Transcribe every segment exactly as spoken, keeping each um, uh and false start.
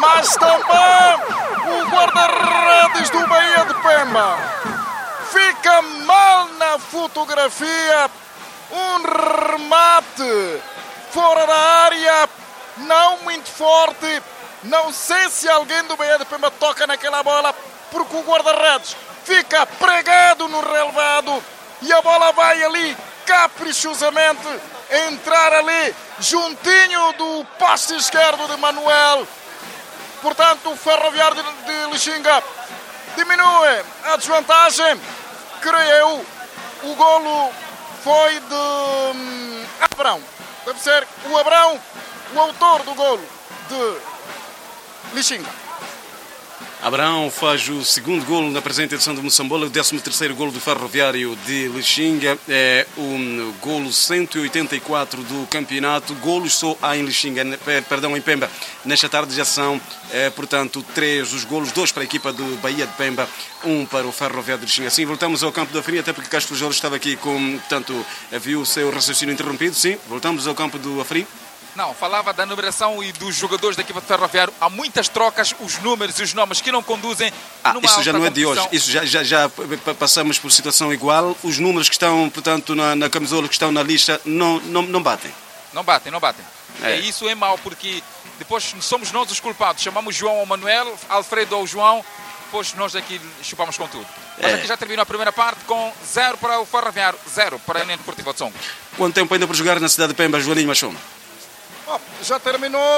mas também o guarda-redes do Bahia de Pemba. Fica mal na fotografia, um remate fora da área, não muito forte. Não sei se alguém do Bahia de Pemba toca naquela bola, porque o guarda-redes fica pregado no relevado e a bola vai ali caprichosamente entrar ali juntinho do poste esquerdo de Manuel. Portanto, o Ferroviário de Lixinga diminui a desvantagem. Creio, o golo foi de hum, Abrão. Deve ser o Abrão, o autor do golo de Lixinga. Abraão faz o segundo golo na presente edição do Moçambola, o décimo terceiro golo do Ferroviário de Lixinga, é o golo cento e oitenta e quatro do campeonato. Golos só há em Lixinga, perdão, em Pemba. Nesta tarde já são, é, portanto, três os golos, dois para a equipa do Bahia de Pemba, um para o Ferroviário de Lixinga. Sim, voltamos ao campo da Aferim, até porque Castro Jorge estava aqui com, portanto, viu o seu raciocínio interrompido. Sim, voltamos ao campo do Aferim. Não, falava da numeração e dos jogadores da equipa de Ferroviário. Há muitas trocas, os números e os nomes que não conduzem ah, numa isso já não é competição. de hoje, isso já, já, já passamos por situação igual. Os números que estão, portanto, na, na camisola, que estão na lista, não, não, não batem. Não batem, não batem. É. E isso é mau, porque depois somos nós os culpados. Chamamos João ao Manuel, Alfredo ao João, depois nós aqui chupamos com tudo. Mas É. aqui já terminou a primeira parte com zero para o Ferroviário, zero para a União Deportiva de Songo. Quanto tempo ainda por jogar na cidade de Pemba, Joaninho Machon? Oh, já terminou.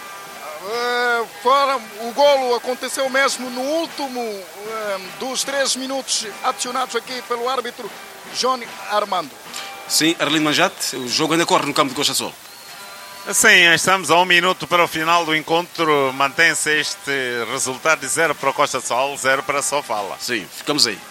Uh, fora, o golo aconteceu mesmo no último uh, dos três minutos adicionados aqui pelo árbitro Johnny Armando. Sim, Arlindo Manjate, o jogo ainda corre no campo de Costa Sol. Sim, estamos a um minuto para o final do encontro. Mantém-se este resultado de zero para o Costa Sol, zero para a Sofala. Sim, ficamos aí.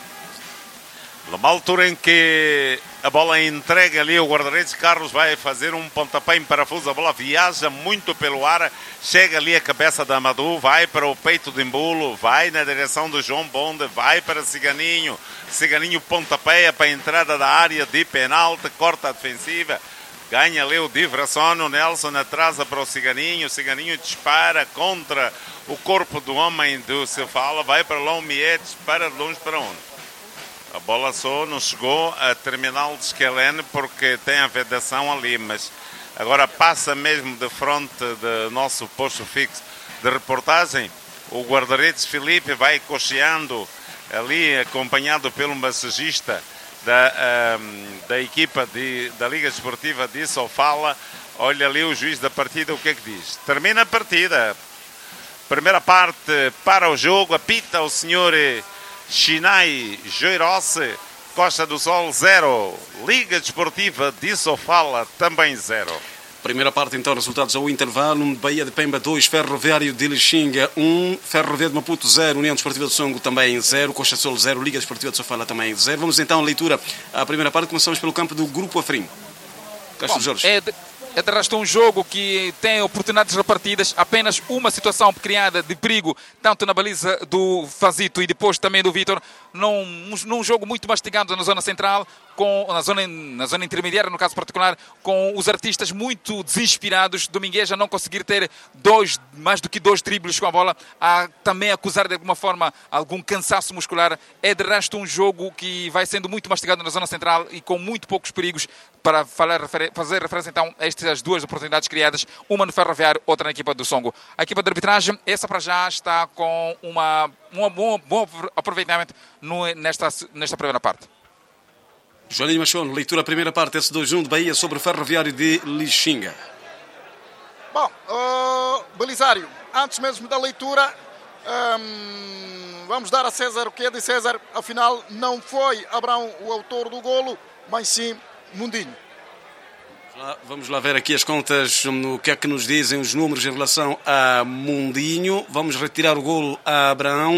Numa altura em que a bola entrega ali, o guarda-redes Carlos vai fazer um pontapé em parafuso. A bola viaja muito pelo ar, chega ali a cabeça da Amadou, vai para o peito de Embulo, vai na direção do João Bonde, vai para Ciganinho. Ciganinho pontapeia para a entrada da área de penalti, corta a defensiva. Ganha ali o Diverson, o Nelson atrasa para o Ciganinho. O Ciganinho dispara contra o corpo do homem do Sofala, vai para Lomietes, para longe para onde? A bola só não chegou a terminal de Esquelene porque tem a vedação ali, mas agora passa mesmo de frente do nosso posto fixo de reportagem. O guarda-redes Filipe vai cocheando ali, acompanhado pelo massagista da, um, da equipa de, da Liga Desportiva de Sofala. Olha ali o juiz da partida, o que é que diz? Termina a partida. Primeira parte para o jogo, apita o senhor Chinai Joirose. Costa do Sol zero, Liga Desportiva de Sofala também zero. Primeira parte, então, resultados ao intervalo. Bahia de Pemba dois, Ferroviário de Lixinga um, Ferroviário de Maputo zero, União Desportiva de Songo também zero, Costa Sol zero, Liga Desportiva de Sofala também zero. Vamos então à leitura à primeira parte. Começamos pelo campo do Grupo Aferim. Castro Jorge. É de, é de resto um jogo que tem oportunidades repartidas, apenas uma situação criada de perigo, tanto na baliza do Fazito e depois também do Vítor, num, num jogo muito mastigado na zona central, com, na, zona, na zona intermediária, no caso particular, com os artistas muito desinspirados. Domingues a não conseguir ter dois, mais do que dois dribles com a bola, a também acusar de alguma forma algum cansaço muscular. É de resto um jogo que vai sendo muito mastigado na zona central e com muito poucos perigos, para falar, fazer referência então a estas duas oportunidades criadas, uma no Ferroviário, outra na equipa do Songo. A equipa de arbitragem, essa para já está com uma, um bom, bom aproveitamento no, nesta, nesta primeira parte. Joaninho Machon, leitura a primeira parte, S dois um de Bahia sobre o Ferroviário de Lixinga. Bom, uh, Belisário, antes mesmo da leitura, um, vamos dar a César o que é de César. Afinal, não foi Abrão o autor do golo, mas sim Mundinho. Vamos lá ver aqui as contas, o que é que nos dizem os números em relação a Mundinho. Vamos retirar o golo a Abraão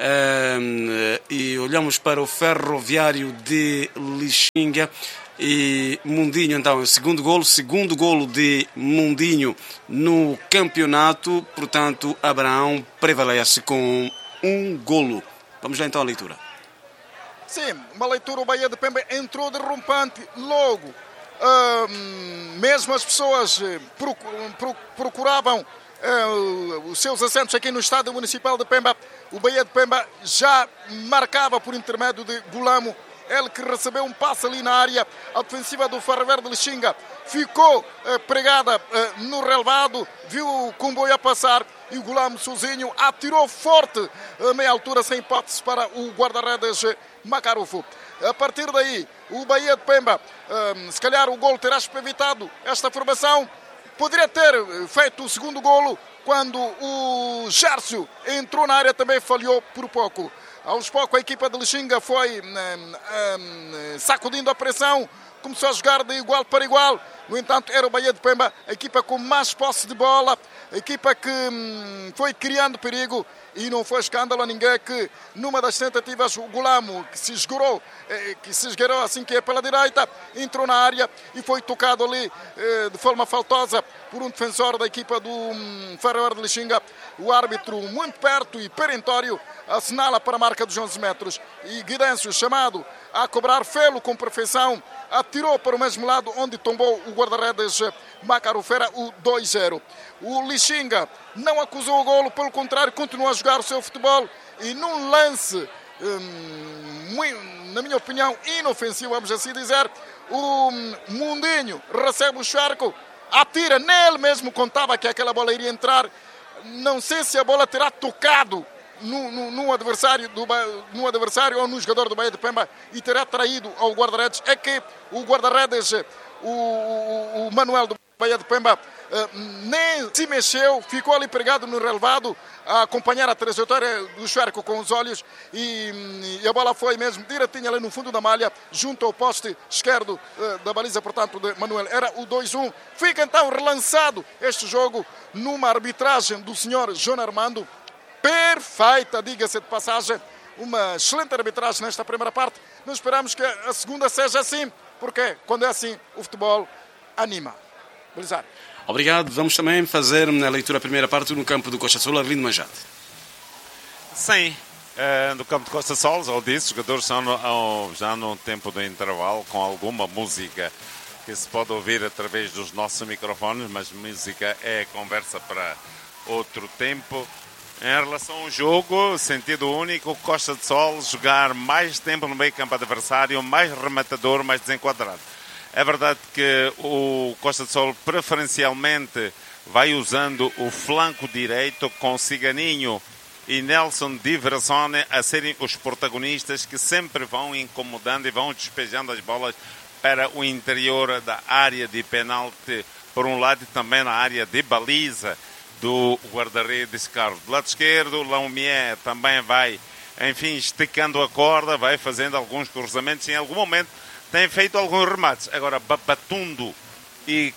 um, e olhamos para o Ferroviário de Lixinga. E Mundinho, então, o segundo golo, segundo golo de Mundinho no campeonato. Portanto, Abraão prevalece com um golo. Vamos lá então à leitura. Sim, uma leitura, o Bahia de Pemba entrou derrompante logo. Uh, mesmo as pessoas procuravam uh, os seus assentos aqui no Estádio Municipal de Pemba. O Bahia de Pemba já marcava por intermédio de Gulamo. Ele que recebeu um passe ali na área. A defensiva do Ferroviário de Lixinga ficou uh, pregada uh, no relevado. Viu o comboio a passar e o Gulamo sozinho atirou forte a meia altura, sem hipótese, para o guarda-redes Macarufo. A partir daí, o Bahia de Pemba, uh, se calhar o golo terá evitado esta formação. Poderia ter feito o segundo golo quando o Gércio entrou na área, também falhou por pouco. Aos poucos a equipa de Lixinga foi um, um, sacudindo a pressão, começou a jogar de igual para igual. No entanto, era o Bahia de Pemba, a equipa com mais posse de bola, a equipa que hum, foi criando perigo, e não foi escândalo a ninguém que numa das tentativas o Gulamo, que se esgurou, eh, que se esgueirou assim que é pela direita, entrou na área e foi tocado ali eh, de forma faltosa por um defensor da equipa do hum, Ferroviário de Lixinga. O árbitro, muito perto e perentório, assinala para a marca dos onze metros. E Guidêncio, chamado a cobrar, fê-lo com perfeição, atirou para o mesmo lado onde tombou o guarda-redes Macarufera, o dois zero. O Lixinga não acusou o golo, pelo contrário, continuou a jogar o seu futebol e num lance, hum, na minha opinião, inofensivo, vamos assim dizer, o Mundinho recebe o charco, atira nele mesmo, contava que aquela bola iria entrar. Não sei se a bola terá tocado no, no, no, adversário do, no adversário ou no jogador do Bahia de Pemba e terá traído ao guarda-redes. É que o guarda-redes, o, o, o Manuel do Bahia de Pemba, uh, nem se mexeu, ficou ali pregado no relevado a acompanhar a trajetória do charco com os olhos e, e a bola foi mesmo direitinho ali no fundo da malha, junto ao poste esquerdo uh, da baliza, portanto, de Manuel. Era o dois um. Fica então relançado este jogo numa arbitragem do senhor João Armando, perfeita, diga-se de passagem, uma excelente arbitragem nesta primeira parte. Nós esperamos que a segunda seja assim, porque quando é assim, o futebol anima. Belisário. Obrigado. Vamos também fazer a leitura da primeira parte no campo do Costa Sul, Arlindo Manjate. Sim, uh, no campo de Costa Sol, já disse, os jogadores estão no, já no tempo do intervalo com alguma música que se pode ouvir através dos nossos microfones, mas música é conversa para outro tempo. Em relação ao jogo, sentido único, Costa de Sol jogar mais tempo no meio campo adversário, mais rematador, mais desenquadrado. É verdade que o Costa de Sol preferencialmente vai usando o flanco direito com Ciganinho e Nelson Di Versone a serem os protagonistas que sempre vão incomodando e vão despejando as bolas para o interior da área de penalti, por um lado, e também na área de baliza do guarda-redes Carlos. Do lado esquerdo, Laumier também vai, enfim, esticando a corda, vai fazendo alguns cruzamentos, em algum momento tem feito alguns remates. Agora, Babatundo e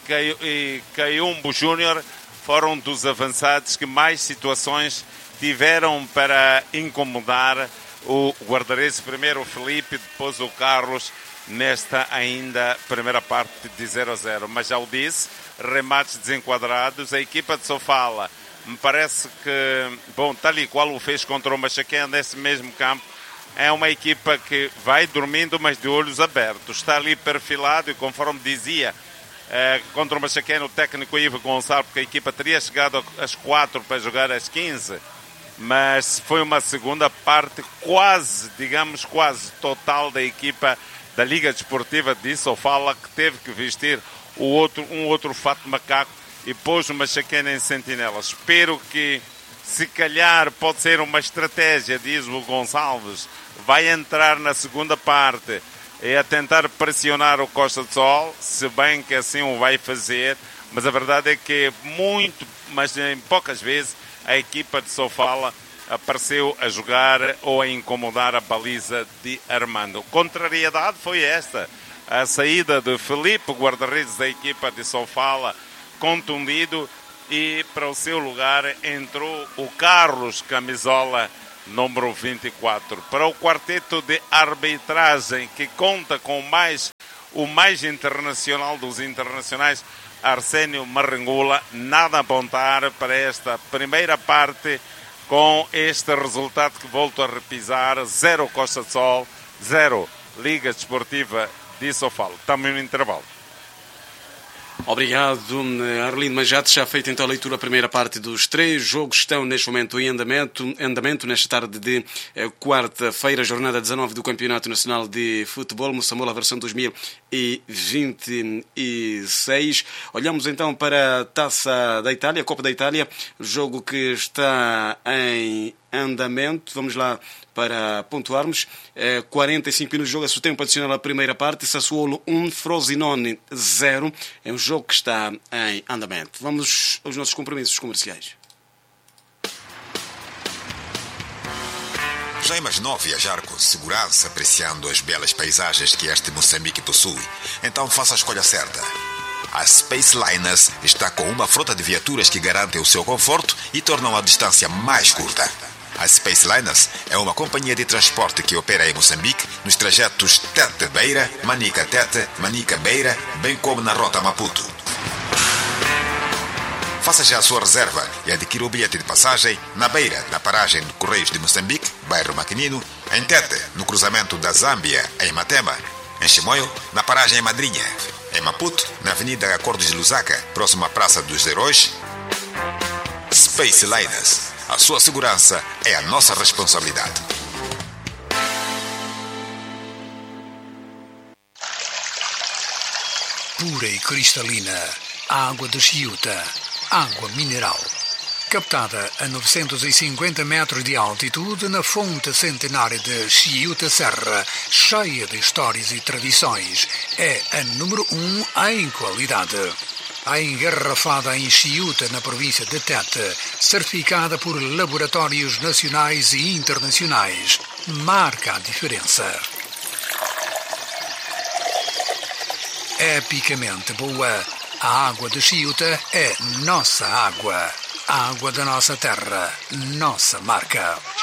Caiumbo Júnior foram dos avançados que mais situações tiveram para incomodar o guarda-redes. Primeiro o Felipe, depois o Carlos, nesta ainda primeira parte de zero a zero. Mas já o disse, remates desenquadrados. A equipa de Sofala, me parece que, bom, tal e qual o fez contra o Machaquém nesse mesmo campo, é uma equipa que vai dormindo, mas de olhos abertos. Está ali perfilado e, conforme dizia, eh, contra o Machaquém, o técnico Ivo Gonçalves, porque a equipa teria chegado às quatro para jogar às quinze, mas foi uma segunda parte quase, digamos, quase total da equipa da Liga Desportiva de Sofala, que teve que vestir o outro, um outro fato de macaco e pôs o Machaquém em sentinela. Espero que, se calhar, pode ser uma estratégia, diz o Gonçalves, vai entrar na segunda parte e a tentar pressionar o Costa de Sol, se bem que assim o vai fazer, mas a verdade é que muito, mas em poucas vezes, a equipa de Sofala apareceu a jogar ou a incomodar a baliza de Armando. Contrariedade foi esta, a saída de Felipe, guarda-redes da equipa de Sofala, contundido, e para o seu lugar entrou o Carlos, camisola número vinte e quatro. Para o quarteto de arbitragem, que conta com mais, o mais internacional dos internacionais, Arsénio Marrengula, nada a apontar para esta primeira parte, com este resultado que volto a repisar: zero Costa de Sol, zero Liga Desportiva de Sofala. Estamos no intervalo. Obrigado, Arlindo Manjate. Já feita então a leitura, a primeira parte dos três jogos estão neste momento em andamento, andamento nesta tarde de eh, quarta-feira, jornada dezanove do Campeonato Nacional de Futebol, Moçambola, versão dois mil e vinte e seis. Olhamos então para a Taça da Itália, a Copa da Itália, jogo que está em andamento. Vamos lá para pontuarmos. É, quarenta e cinco minutos de jogo, é o tempo adicional à primeira parte. Sassuolo um, Frosinone zero. É um jogo que está em andamento. Vamos aos nossos compromissos comerciais. Já imaginou viajar com segurança, apreciando as belas paisagens que este Moçambique possui? Então faça a escolha certa. A Space Liners está com uma frota de viaturas que garantem o seu conforto e tornam a distância mais curta. A Space Liners é uma companhia de transporte que opera em Moçambique nos trajetos Tete-Beira, Manica-Tete, Manica-Beira, bem como na rota Maputo. Faça já a sua reserva e adquira o bilhete de passagem na Beira, na paragem do Correios de Moçambique, bairro Maquinino, em Tete, no cruzamento da Zâmbia, em Matema, em Chimoio, na paragem em Madrinha, em Maputo, na Avenida Acordos de Lusaka, próximo à Praça dos Heróis. Space Liners. A sua segurança é a nossa responsabilidade. Pura e cristalina, a água de Chiuta, água mineral. Captada a novecentos e cinquenta metros de altitude na fonte centenária de Chiuta Serra, cheia de histórias e tradições, é a número um em qualidade. A engarrafada em Chiuta, na província de Tete, certificada por laboratórios nacionais e internacionais, marca a diferença. Epicamente boa, a água de Chiuta é nossa água. A água da nossa terra, nossa marca.